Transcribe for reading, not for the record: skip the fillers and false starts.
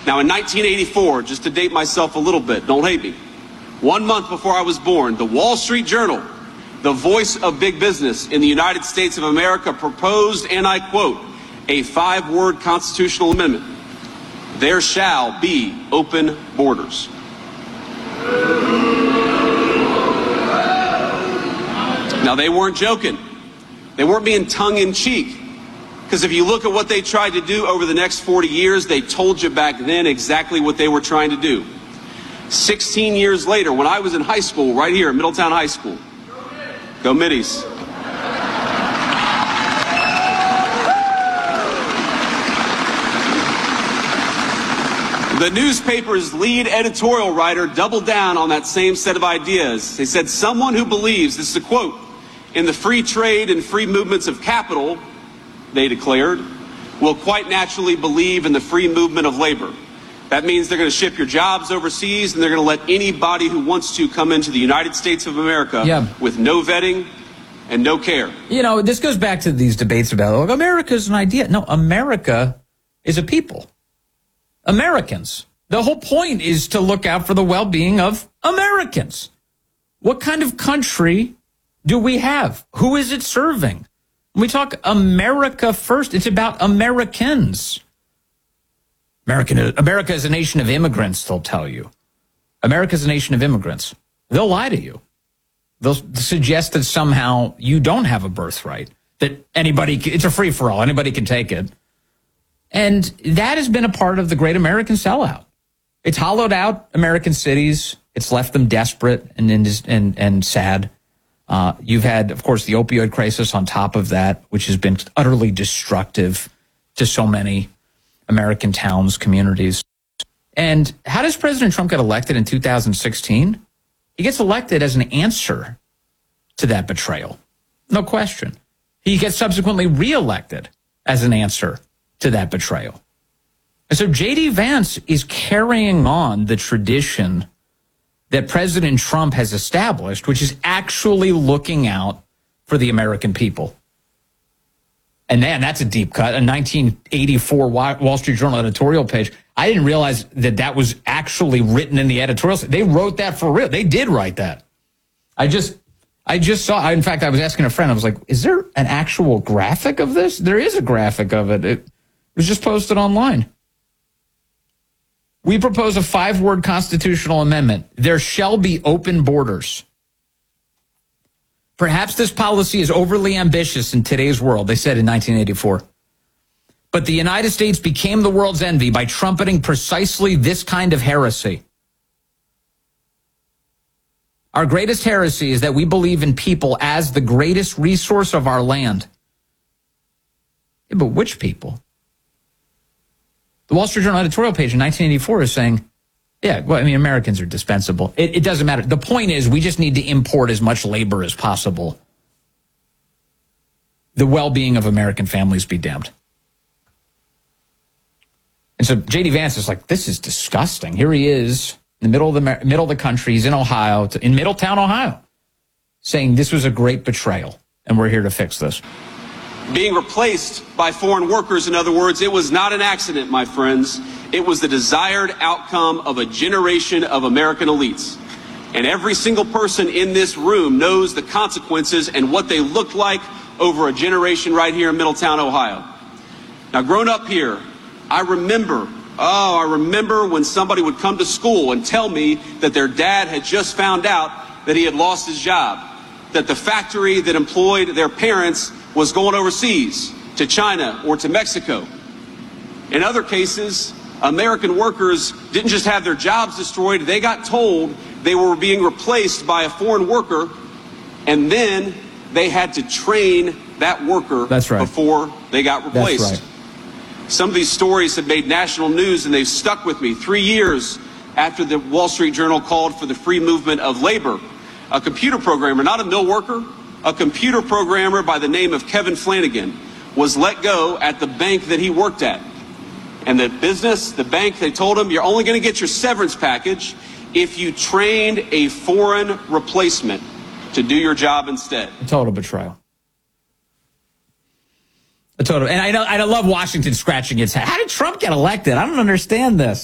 Now, in 1984, just to date myself a little bit, don't hate me, 1 month before I was born, the Wall Street Journal, the voice of big business in the United States of America, proposed, and I quote, a 5-word constitutional amendment. There shall be open borders. Now, they weren't joking. They weren't being tongue-in-cheek. Because if you look at what they tried to do over the next 40 years, they told you back then exactly what they were trying to do. 16 years later, when I was in high school, right here at Middletown High School, go Middies. The newspaper's lead editorial writer doubled down on that same set of ideas. They said, someone who believes, this is a quote, in the free trade and free movements of capital, they declared, will quite naturally believe in the free movement of labor. That means they're going to ship your jobs overseas, and they're going to let anybody who wants to come into the United States of America with no vetting and no care. You know, this goes back to these debates about, like, America's an idea. No, America is a people. Americans. The whole point is to look out for the well-being of Americans. What kind of country do we have? Who is it serving? When we talk America first, it's about Americans. America is a nation of immigrants, they'll tell you. America is a nation of immigrants. They'll lie to you. They'll suggest that somehow you don't have a birthright, that it's a free-for-all, anybody can take it. And that has been a part of the great American sellout. It's hollowed out American cities. It's left them desperate and sad. You've had, of course, the opioid crisis on top of that, which has been utterly destructive to so many American towns, communities. And how does President Trump get elected in 2016? He gets elected as an answer to that betrayal. No question. He gets subsequently reelected as an answer to that betrayal. And so J.D. Vance is carrying on the tradition that President Trump has established, which is actually looking out for the American people. And man, that's a deep cut. A 1984 Wall Street Journal editorial page. I didn't realize that was actually written in the editorial. They wrote that for real. They did write that. I just saw, in fact, I was asking a friend, I was like, is there an actual graphic of this? There is a graphic of it. It was just posted online. We propose a 5-word constitutional amendment. There shall be open borders. Perhaps this policy is overly ambitious in today's world, they said in 1984. But the United States became the world's envy by trumpeting precisely this kind of heresy. Our greatest heresy is that we believe in people as the greatest resource of our land. Yeah, but which people? The Wall Street Journal editorial page in 1984 is saying, yeah, well, I mean, Americans are dispensable. It doesn't matter. The point is we just need to import as much labor as possible. The well-being of American families be damned. And so J.D. Vance is like, this is disgusting. Here he is in the middle of the country. He's in Ohio, in Middletown, Ohio, saying this was a great betrayal, and we're here to fix this. Being replaced by foreign workers, in other words, it was not an accident, my friends. It was the desired outcome of a generation of American elites. And every single person in this room knows the consequences and what they looked like over a generation right here in Middletown, Ohio. Now, growing up here, I remember when somebody would come to school and tell me that their dad had just found out that he had lost his job, that the factory that employed their parents was going overseas to China or to Mexico. In other cases, American workers didn't just have their jobs destroyed, they got told they were being replaced by a foreign worker, and then they had to train that worker before they got replaced. That's right. Some of these stories have made national news, and they've stuck with me. 3 years after the Wall Street Journal called for the free movement of labor, a computer programmer, not a mill worker, a computer programmer by the name of Kevin Flanagan was let go at the bank that he worked at. And the bank, they told him, you're only going to get your severance package if you trained a foreign replacement to do your job instead. A total betrayal. And I love Washington scratching its head. How did Trump get elected? I don't understand this.